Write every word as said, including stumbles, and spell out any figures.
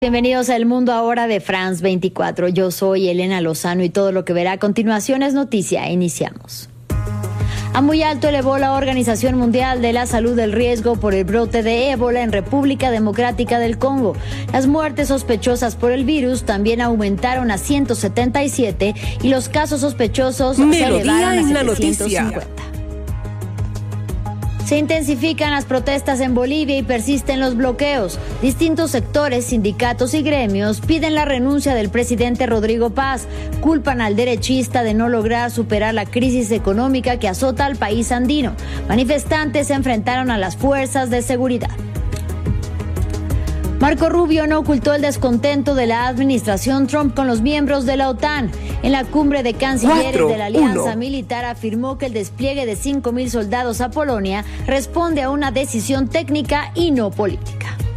Bienvenidos a El Mundo Ahora de France veinticuatro. Yo soy Elena Lozano y todo lo que verá a continuación es noticia. Iniciamos. A muy alto elevó la Organización Mundial de la Salud el riesgo por el brote de ébola en República Democrática del Congo. Las muertes sospechosas por el virus también aumentaron a ciento setenta y siete y los casos sospechosos Melodía se elevaron a en la setecientos cincuenta. noticia. Se intensifican las protestas en Bolivia y persisten los bloqueos. Distintos sectores, sindicatos y gremios piden la renuncia del presidente Rodrigo Paz. Culpan al derechista de no lograr superar la crisis económica que azota al país andino. Manifestantes se enfrentaron a las fuerzas de seguridad. Marco Rubio no ocultó el descontento de la administración Trump con los miembros de la OTAN. En la cumbre de cancilleres Cuatro, de la Alianza uno. Militar afirmó que el despliegue de cinco mil soldados a Polonia responde a una decisión técnica y no política.